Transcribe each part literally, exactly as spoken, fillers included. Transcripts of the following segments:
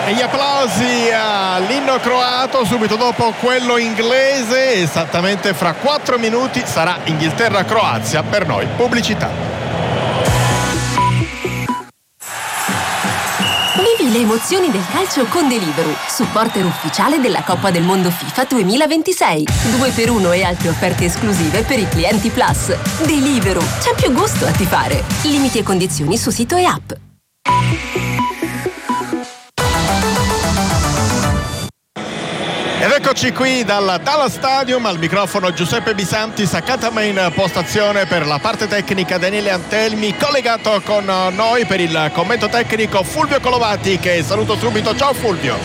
E gli applausi all'inno croato subito dopo quello inglese. Esattamente fra quattro minuti sarà Inghilterra-Croazia. Per noi pubblicità. Vivi le emozioni del calcio con Deliveroo, supporter ufficiale della Coppa del Mondo FIFA duemilaventisei. due per uno e altre offerte esclusive per i clienti Plus. Deliveroo, c'è più gusto a tifare. Limiti e condizioni su sito e app. Ed eccoci qui dal Dallas Stadium, al microfono Giuseppe Bisanti, Sakatama in postazione, per la parte tecnica Daniele Antelmi, collegato con noi per il commento tecnico Fulvio Colovati, che saluto subito. Ciao Fulvio.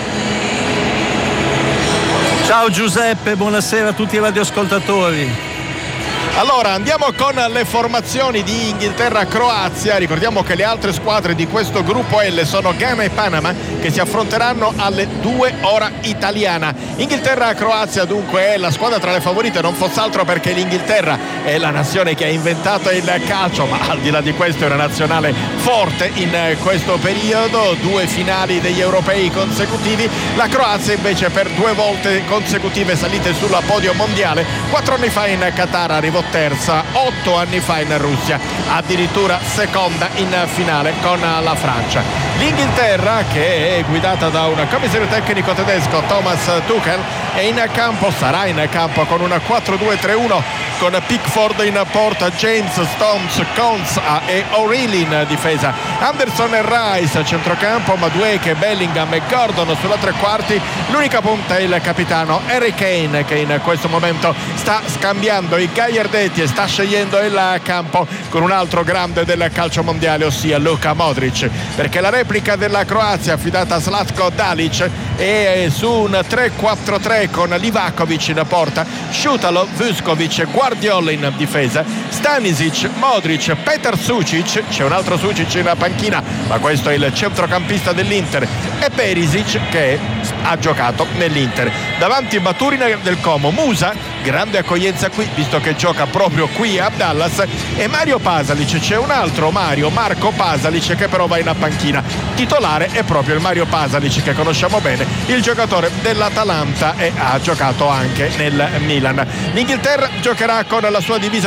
Ciao Giuseppe, buonasera a tutti i radioascoltatori. Allora andiamo con le formazioni di Inghilterra-Croazia. Ricordiamo che le altre squadre di questo gruppo L sono Ghana e Panama, che si affronteranno alle due ora italiana. Inghilterra-Croazia dunque è la squadra tra le favorite, non fosse altro perché l'Inghilterra è la nazione che ha inventato il calcio, ma al di là di questo è una nazionale forte in questo periodo. Due finali degli europei consecutivi. La Croazia invece per due volte consecutive salite sul podio mondiale. Quattro anni fa in Qatar arrivò terza, otto anni fa in Russia addirittura seconda in finale con la Francia. L'Inghilterra, che è guidata da un commissario tecnico tedesco, Thomas Tuchel, è in campo, sarà in campo con una quattro due tre uno con Pickford in porta, James, Stones, Coates e O'Reilly in difesa, Anderson e Rice a centrocampo, Madueke, Bellingham e Gordon sulla tre quarti. L'unica punta è il capitano Harry Kane, che in questo momento sta scambiando i Gagliardetti e sta scegliendo il campo con un altro grande del calcio mondiale, ossia Luka Modric, perché la replica della Croazia affidata a Zlatko Dalic è su un tre quattro tre con Livakovic in porta, Šutalo, Vuskovic, Guardiola in difesa, Stanisic, Modric, Petar Sucic, c'è un altro Sucic in panchina, ma questo è il centrocampista dell'Inter, e Perisic, che ha giocato nell'Inter. Davanti Baturina del Como, Musa, grande accoglienza qui visto che gioca proprio qui a Dallas, e Mario Pasalic. C'è un altro Mario, Marco Pasalic, che però va in panchina. Titolare è proprio il Mario Pasalic che conosciamo bene, il giocatore dell'Atalanta, e ha giocato anche nel Milan. L'Inghilterra giocherà con la sua divisa